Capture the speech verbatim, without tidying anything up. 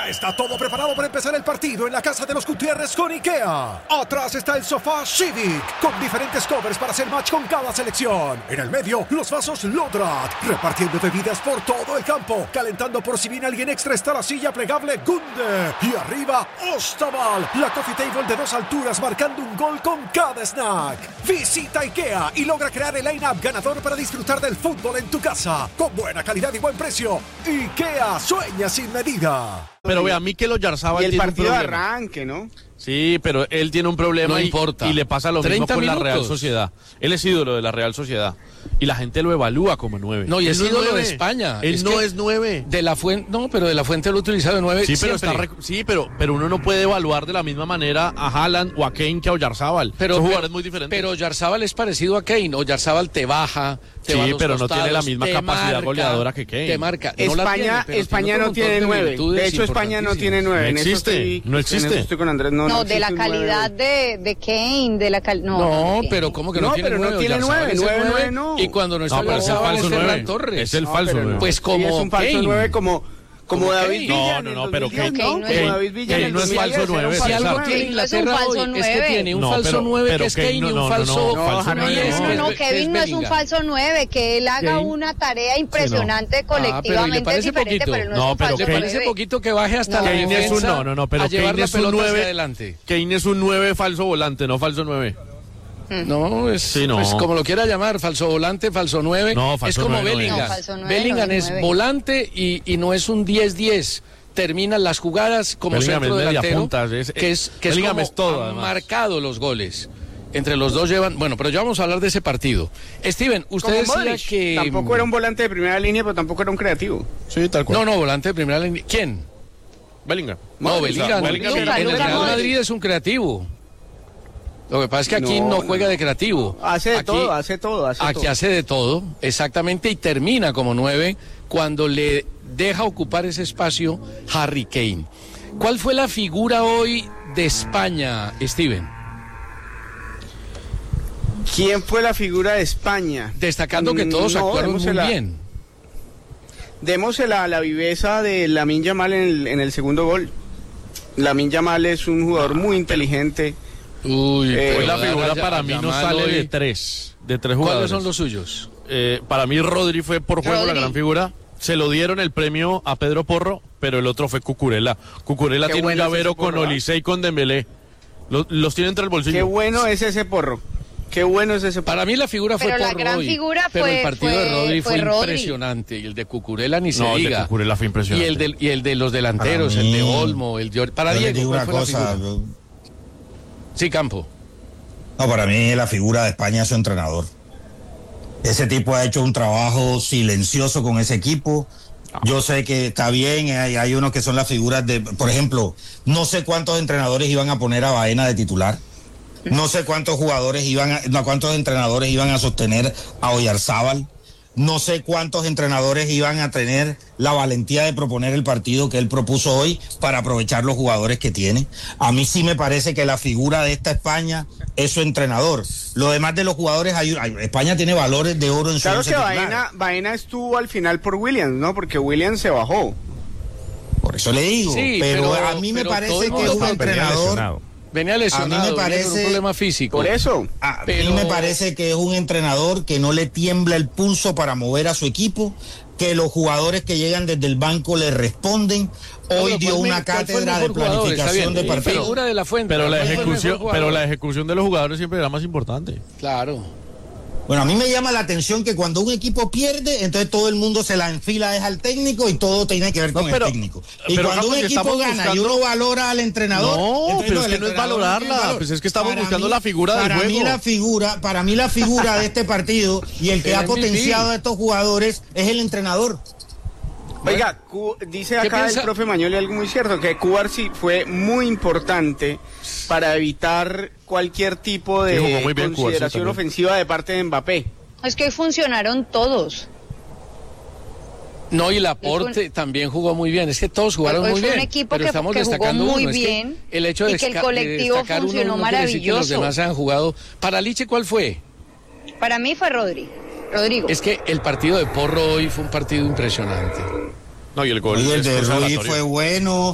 Ya está todo preparado para empezar el partido en la casa de los Gutiérrez con IKEA. Atrás está el sofá Civic, con diferentes covers para hacer match con cada selección. En el medio, los vasos Lodrat, repartiendo bebidas por todo el campo. Calentando por si viene alguien extra está la silla plegable Gunde. Y arriba, Ostaval, la coffee table de dos alturas marcando un gol con cada snack. Visita IKEA y logra crear el line-up ganador para disfrutar del fútbol en tu casa. Con buena calidad y buen precio. IKEA sueña sin medida. Pero vea, Mikel Oyarzabal y el tiene partido un de problema. arranque, ¿no? Sí, pero él tiene un problema No y, importa. y le pasa lo mismo con treinta la Real minutos. Sociedad. Él es ídolo de la Real Sociedad y la gente lo evalúa como nueve. No, y es Él ídolo nueve. de España. Él Es no que es nueve. De la Fuente, no, pero de la Fuente lo ha utilizado de nueve Sí, pero, siempre. está rec- sí pero, pero uno no puede evaluar de la misma manera a Haaland o a Kane que a Oyarzabal. Pero, Son pero- jugadores muy diferentes. Pero Oyarzabal es parecido a Kane. Oyarzabal te baja, te Sí, va a los pero no costados, tiene la misma te capacidad marca, goleadora que Kane. Te marca. No la España, tiene, pero España tiene no otro tiene montón nueve. virtudes De hecho, España no tiene nueve. No En eso existe, estoy- no existe. En eso estoy con Andrés. No, No, no de la existe un nueve calidad hoy. de, de Kane, de la calidad. No, No, no, de pero Kane. ¿cómo que No, no, tiene pero no nueve? tiene Oyarzabal nueve, es el nueve, nueve, no. Y cuando no está No, pero es el Oyarzabal falso es Ferran nueve. Torres. Es el No, falso pero nueve. no. Pues Sí, como es un falso Kane. nueve como, como Como David Kane. Villa. No, en no, el pero dos mil diez, Kane- ¿no? Kane- Como David Villa en Kane el no es dos mil diez, falso era un nueve, falso Si algo César. tiene Kane no es un Inglaterra falso hoy es que nueve. tiene un No, falso pero- nueve pero que es Kane Kane y no, un no, no, falso no, No, falso James, No, nueve no, no. no, no, es- Kevin es no es un Bellingham. falso nueve, que él haga Kane. una tarea impresionante Ah, pero ¿y le colectivamente es parece diferente, poquito? pero no, No, es un pero falso ¿Le Kane- parece nueve. poquito que baje hasta No. la Kane defensa es un no, no, no, pero a llevar Kane la es un pelota hacia nueve. adelante? Kane es un nueve falso volante, no falso nueve. No, es Sí, no. pues como lo quiera llamar, falso volante, falso nueve. No, falso es como nueve no es. Bellingham. No, falso nueve Bellingham no es es nueve. volante y, y no es un diez diez. Terminan las jugadas como Bellingham centro es media delantero, punta, es- que es que es Bellingham como es todo, han además. marcado los goles. Entre los dos llevan, bueno, pero ya vamos a hablar de ese partido. Steven, usted Como decía Modric. que Tampoco era un volante de primera línea, pero tampoco era un creativo. Sí, tal cual. No, no, volante de primera línea. ¿Quién? Bellingham. No, Modric, Bellingham. Bellingham en era el Luka Real Modric. Madrid es un creativo. Lo que pasa es que aquí No, no, no. juega de creativo. Hace de Aquí- todo, hace todo, hace Aquí todo. hace de todo, exactamente, y termina como nueve cuando le deja ocupar ese espacio Harry Kane. ¿Cuál fue la figura hoy de España, Steven? ¿Quién fue la figura de España? Destacando que todos No, actuaron muy démosela- bien. Démosela a la viveza de Lamine Yamal en el, en el segundo gol. Lamine Yamal es un jugador muy inteligente. Uy, Eh, Hoy pero la dar figura a- para a mí no Yamal sale hoy- de tres, de tres ¿Cuáles jugadores. son los suyos? Eh, para mí Rodri fue por juego la Rodri. gran figura. Se lo dieron el premio a Pedro Porro, pero el otro fue Cucurella. Cucurella Qué tiene un bueno es llavero ese Porro, con ¿ah? Olise y con Dembélé. Los, los tiene entre el bolsillo. Qué bueno es ese porro. Qué bueno es ese porro. Para mí la figura fue Pero la por gran Rodri, figura pero fue- el partido fue- de Rodri fue, fue Rodri. impresionante y el de Cucurella ni se No, el de diga. Cucurella fue impresionante. Y el de, y el de los delanteros, Para el de mí, Olmo, el de Or- para Yo les Diego, digo ¿cuál una fue la cosa, figura? yo- Sí, Campo. no, para mí la figura de España es su entrenador. Ese tipo ha hecho un trabajo silencioso con ese equipo. Yo sé que está bien, hay, hay unos que son las figuras de, por ejemplo, no sé cuántos entrenadores iban a poner a Baena de titular. No sé cuántos jugadores iban a, no, cuántos entrenadores iban a sostener a Oyarzábal. No sé cuántos entrenadores iban a tener la valentía de proponer el partido que él propuso hoy para aprovechar los jugadores que tiene. A mí sí me parece que la figura de esta España es su entrenador. Lo demás de los jugadores, hay, hay- España tiene valores de oro en su Claro once que titular. Baena, Baena estuvo al final por Williams, ¿no? Porque Williams se bajó. Por eso le digo. Sí, pero, pero- a mí me pero todo parece el que mundo es un estaba entrenador. Venía lesionado, A mí me venía parece- con un problema físico. Por eso. A Pero- mí me parece que es un entrenador que no le tiembla el pulso para mover a su equipo, que los jugadores que llegan desde el banco le responden. No, Hoy pero dio ¿cuál me- una cuál fue el cátedra de mejor jugador? Está planificación bien, de sí, partido. figura de la Fuente. Pero la ¿cuál fue el ejecución, mejor jugador? pero la ejecución de los jugadores siempre era más importante. Claro. Bueno, a mí me llama la atención que cuando un equipo pierde, entonces todo el mundo se la enfila es al técnico y todo tiene que ver No, con pero- el técnico. Y pero, cuando Campos, un si equipo estamos gana y buscando- uno valora al entrenador, No, entonces pero es el que no es entrenador valorarla, tiene valor. pues es que estamos Para buscando mí- la figura del para mí juego. la figura, para mí la figura de este partido y el que El ha M V P. potenciado a estos jugadores es el entrenador. Oiga, Cu- dice ¿Qué acá piensa? el profe Mañoli algo muy cierto, que Cubarsí fue muy importante para evitar cualquier tipo Sí, de jugó muy bien Cubarsí consideración también. ofensiva de parte de Mbappé. Es que hoy funcionaron todos. No, y Laporte también jugó muy bien. Es que todos jugaron Hoy muy fue bien. un equipo pero que- estamos que jugó destacando muy uno. Es que bien el hecho de, y que el desca- de colectivo destacar uno funcionó no quiere decir que los maravilloso. demás han jugado. Para Liche, ¿cuál fue? Para mí fue Rodri. Rodrigo. Es que el partido de Porro hoy fue un partido impresionante. No, y el gol. Y el es de cosa Rui aleatoria. fue bueno.